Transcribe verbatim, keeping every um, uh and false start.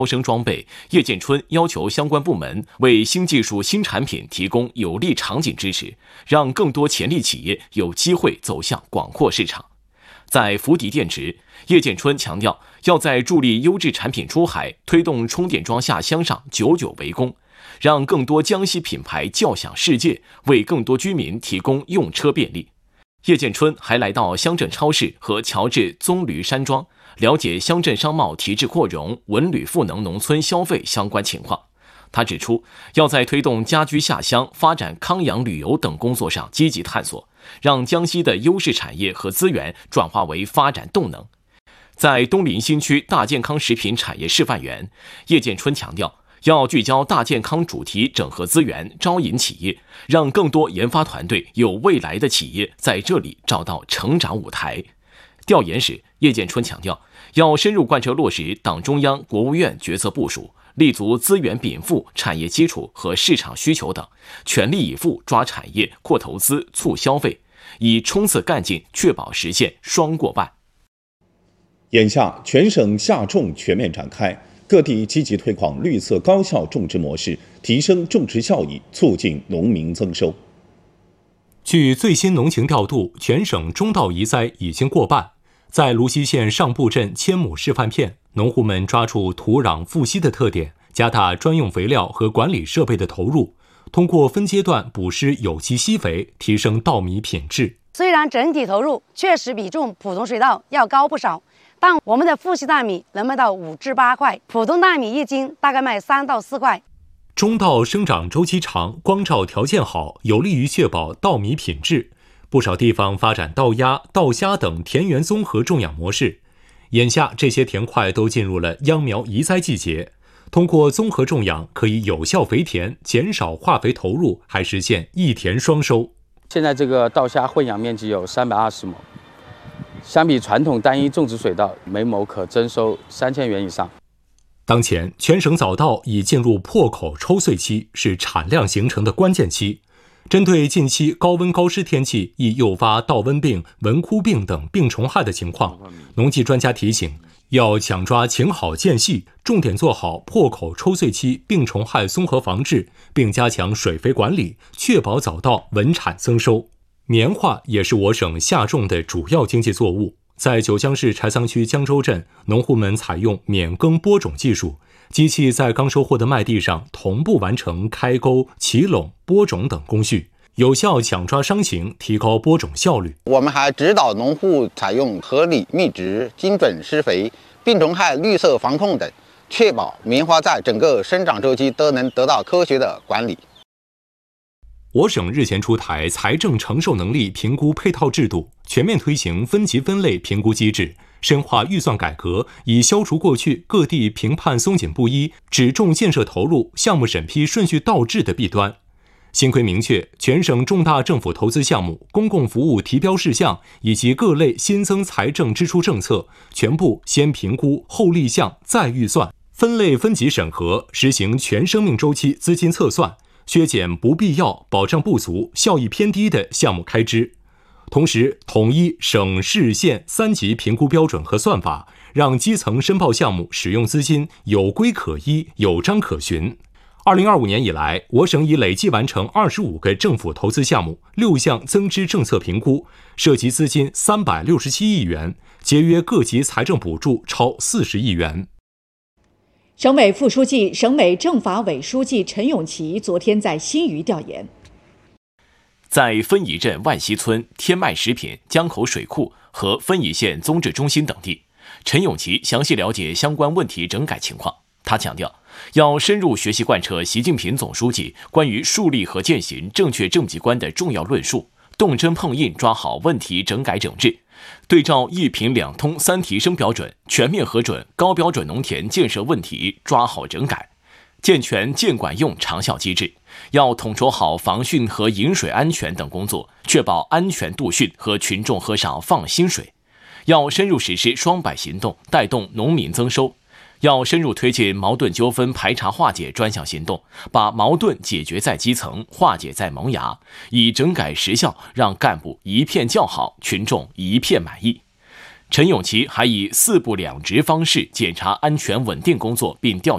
招生装备，叶建春要求相关部门为新技术新产品提供有利场景支持，让更多潜力企业有机会走向广阔市场。在伏迪电池，叶建春强调，要在助力优质产品出海、推动充电桩下乡上久久为功，让更多江西品牌叫响世界，为更多居民提供用车便利。叶建春还来到乡镇超市和乔治棕榈山庄，了解乡镇商贸提质扩容、文旅赋能农村消费相关情况。他指出，要在推动家居下乡、发展康养旅游等工作上积极探索，让江西的优势产业和资源转化为发展动能。在东临新区大健康食品产业示范园，叶建春强调，要聚焦大健康主题，整合资源，招引企业，让更多研发团队有未来的企业在这里找到成长舞台。调研时，叶建春强调，要深入贯彻落实党中央、国务院决策部署，立足资源禀赋、产业基础和市场需求等，全力以赴抓产业、扩投资、促消费，以冲刺干劲，确保实现双过半。 眼下，全省夏种全面展开，各地积极推广绿色高效种植模式，提升种植效益，促进农民增收。 据最新农情调度，全省中稻移栽已经过半。在泸溪县上布镇千亩示范片，农户们抓住土壤富硒的特点，加大专用肥料和管理设备的投入，通过分阶段补施有机硒肥，提升稻米品质。 虽然整体投入确实比种普通水稻要高不少，但我们的富硒大米能卖到五至八块，普通大米一斤大概卖三到四块。 中稻生长周期长，光照条件好，有利于确保稻米品质。不少地方发展稻鸭、稻虾等田园综合种养模式。眼下这些田块都进入了秧苗移栽季节，通过综合种养，可以有效肥田，减少化肥投入，还实现一田双收。 现在这个稻虾混养面积有三百二十亩，相比传统单一种植水稻，每亩可增收三千元以上。 当前，全省早稻已进入破口抽穗期，是产量形成的关键期。针对近期高温高湿天气易诱发稻瘟病、蚊枯病等病虫害的情况，农技专家提醒，要抢抓晴好间隙，重点做好破口抽穗期病虫害综合防治，并加强水肥管理，确保早稻稳产增收。棉花也是我省夏种的主要经济作物。在九江市柴桑区江州镇，农户们采用免耕播种技术，机器在刚收获的麦地上同步完成开沟、起垄、播种等工序，有效抢抓伤情，提高播种效率。 我们还指导农户采用合理密植、精准施肥、病虫害绿色防控等，确保棉花在整个生长周期都能得到科学的管理。 我省日前出台财政承受能力评估配套制度，全面推行分级分类评估机制，深化预算改革，以消除过去各地评判松紧不一、只重建设投入、项目审批顺序倒置的弊端。新规明确，全省重大政府投资项目、公共服务提标事项以及各类新增财政支出政策，全部先评估后立项再预算，分类分级审核，实行全生命周期资金测算，削减不必要、保障不足、效益偏低的项目开支。同时，统一省市县三级评估标准和算法，让基层申报项目使用资金有规可依、有章可循。二零二五年以来，我省已累计完成二十五个政府投资项目，六项增支政策评估，涉及资金三百六十七亿元，节约各级财政补助超四十亿元。 省委副书记、省委政法委书记陈永奇昨天在新余调研。 在分宜镇万溪村、天麦食品、江口水库和分宜县综治中心等地，陈永奇详细了解相关问题整改情况。他强调，要深入学习贯彻习近平总书记关于树立和践行正确政绩观的重要论述，动真碰硬抓好问题整改整治，对照一品两通三提升标准，全面核准高标准农田建设问题，抓好整改，健全建管用长效机制。要统筹好防汛和饮水安全等工作，确保安全度汛和群众喝上放心水。要深入实施双百行动，带动农民增收。要深入推进矛盾纠纷排查化解专项行动，把矛盾解决在基层，化解在萌芽，以整改实效让干部一片叫好，群众一片满意。陈永奇还以四不两直方式检查安全稳定工作，并调